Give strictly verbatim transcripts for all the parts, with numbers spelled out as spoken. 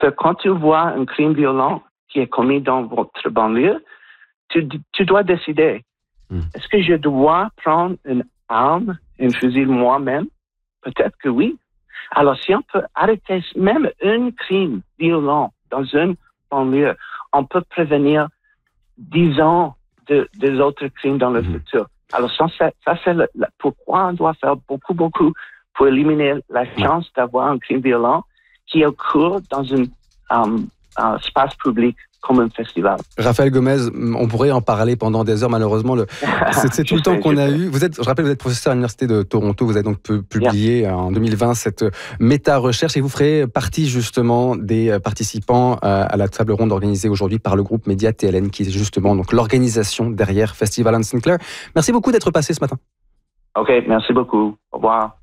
que quand tu vois un crime violent qui est commis dans votre banlieue, tu, tu dois décider. Mm. Est-ce que je dois prendre une arme, un fusil moi-même? Peut-être que oui. Alors, si on peut arrêter même un crime violent dans une banlieue, on peut prévenir dix ans de, des autres crimes dans le mmh. futur. Alors, ça, c'est, ça, c'est le, le, pourquoi on doit faire beaucoup, beaucoup pour éliminer la chance d'avoir un crime violent qui occure dans un, um, un espace public comme un festival. Raphaël Gomez, on pourrait en parler pendant des heures, malheureusement, le, c'est, c'est tout le temps qu'on a eu. Vous êtes, je rappelle, vous êtes professeur à l'Université de Toronto, vous avez donc publié yeah. en deux mille vingt cette méta-recherche et vous ferez partie justement des participants à la table ronde organisée aujourd'hui par le groupe Média T L N, qui est justement donc l'organisation derrière Festival Anne Sinclair. Merci beaucoup d'être passé ce matin. OK, merci beaucoup. Au revoir.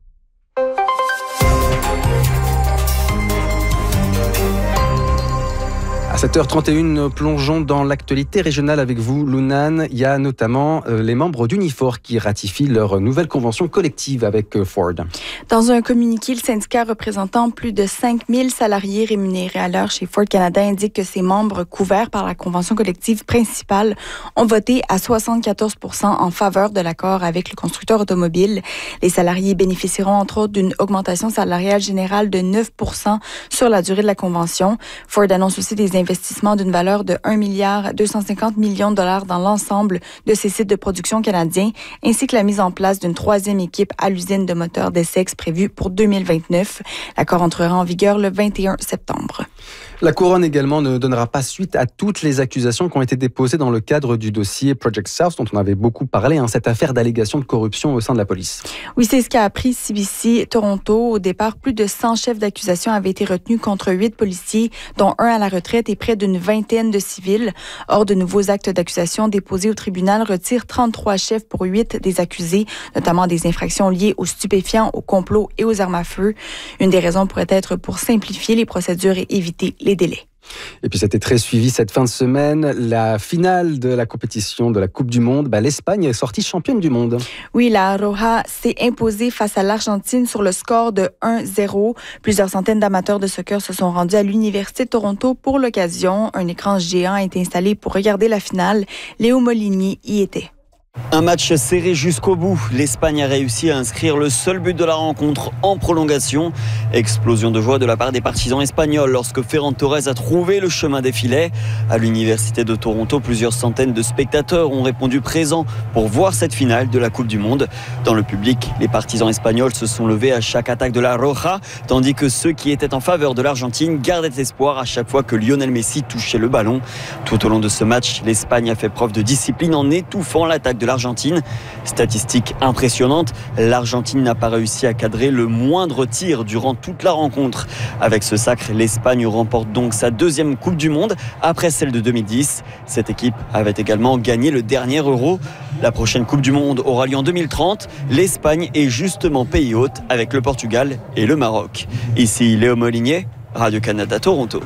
À sept heures trente et une, plongeons dans l'actualité régionale avec vous, Lunane. Il y a notamment euh, les membres d'Unifor qui ratifient leur nouvelle convention collective avec euh, Ford. Dans un communiqué, le syndicat représentant plus de cinq mille salariés rémunérés à l'heure chez Ford Canada indique que ses membres couverts par la convention collective principale ont voté à soixante-quatorze pour cent en faveur de l'accord avec le constructeur automobile. Les salariés bénéficieront entre autres d'une augmentation salariale générale de neuf pour cent sur la durée de la convention. Ford annonce aussi des investissements investissement d'une valeur de un milliard deux cent cinquante millions de dollars dans l'ensemble de ses sites de production canadiens, ainsi que la mise en place d'une troisième équipe à l'usine de moteurs d'Essex prévue pour deux mille vingt-neuf. L'accord entrera en vigueur le vingt et un septembre. La Couronne également ne donnera pas suite à toutes les accusations qui ont été déposées dans le cadre du dossier Project South, dont on avait beaucoup parlé, hein, cette affaire d'allégation de corruption au sein de la police. Oui, c'est ce qu'a appris C B C Toronto. Au départ, plus de cent chefs d'accusation avaient été retenus contre huit policiers, dont un à la retraite et près d'une vingtaine de civils. Or, de nouveaux actes d'accusation déposés au tribunal retirent trente-trois chefs pour huit des accusés, notamment des infractions liées aux stupéfiants, au complot et aux armes à feu. Une des raisons pourrait être pour simplifier les procédures et éviter les délais. Et puis c'était très suivi cette fin de semaine, la finale de la compétition de la Coupe du Monde. Bah, l'Espagne est sortie championne du monde. Oui, la Roja s'est imposée face à l'Argentine sur le score de un zéro. Plusieurs centaines d'amateurs de soccer se sont rendus à l'Université de Toronto pour l'occasion. Un écran géant a été installé pour regarder la finale. Léo Molinier y était. Un match serré jusqu'au bout. L'Espagne a réussi à inscrire le seul but de la rencontre en prolongation. Explosion de joie de la part des partisans espagnols lorsque Ferran Torres a trouvé le chemin des filets. À l'Université de Toronto, plusieurs centaines de spectateurs ont répondu présents pour voir cette finale de la Coupe du Monde. Dans le public, les partisans espagnols se sont levés à chaque attaque de la Roja, tandis que ceux qui étaient en faveur de l'Argentine gardaient espoir à chaque fois que Lionel Messi touchait le ballon. Tout au long de ce match, l'Espagne a fait preuve de discipline en étouffant l'attaque de l'Argentine. Statistique impressionnante, l'Argentine n'a pas réussi à cadrer le moindre tir durant toute la rencontre. Avec ce sacre, l'Espagne remporte donc sa deuxième Coupe du Monde après celle de deux mille dix. Cette équipe avait également gagné le dernier Euro. La prochaine Coupe du Monde aura lieu en deux mille trente. L'Espagne est justement pays hôte avec le Portugal et le Maroc. Ici Léo Molinier, Radio-Canada Toronto.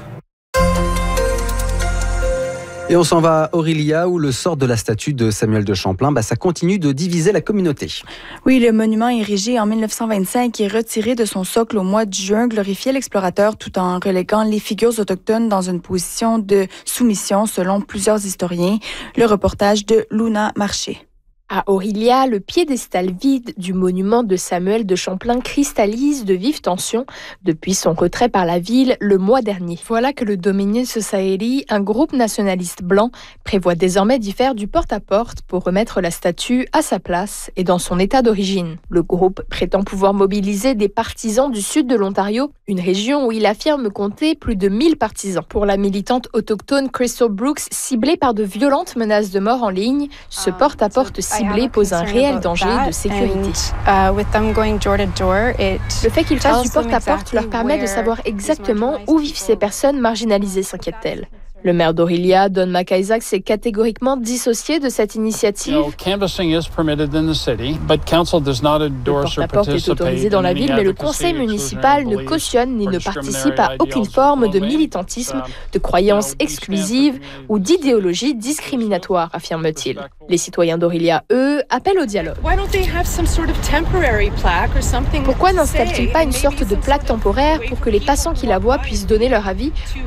Et on s'en va à Orillia, où le sort de la statue de Samuel de Champlain, bah, ça continue de diviser la communauté. Oui, le monument érigé en dix-neuf cent vingt-cinq et retiré de son socle au mois de juin glorifiait l'explorateur tout en reléguant les figures autochtones dans une position de soumission selon plusieurs historiens. Le reportage de Luna Marché. À Orillia, le piédestal vide du monument de Samuel de Champlain cristallise de vives tensions depuis son retrait par la ville le mois dernier. Voilà que le Dominion Society, un groupe nationaliste blanc, prévoit désormais d'y faire du porte-à-porte pour remettre la statue à sa place et dans son état d'origine. Le groupe prétend pouvoir mobiliser des partisans du sud de l'Ontario, une région où il affirme compter plus de mille partisans. Pour la militante autochtone Crystal Brooks, ciblée par de violentes menaces de mort en ligne, ce porte-à-porte ciblé pose un réel danger de sécurité. Le fait qu'ils fassent du porte-à-porte leur permet de savoir exactement où vivent ces personnes marginalisées, s'inquiète-t-elle. Le maire d'Orillia, Don McIsaac, s'est catégoriquement dissocié de cette initiative. Le porte-à-porte est autorisé dans la ville, mais le conseil municipal ne cautionne ni ne participe à aucune forme de militantisme, de croyances exclusives ou d'idéologie discriminatoire, affirme-t-il. Les citoyens d'Orillia, eux, appellent au dialogue. Pourquoi n'installent-ils pas une sorte de plaque temporaire pour que les passants qui la voient puissent donner leur avis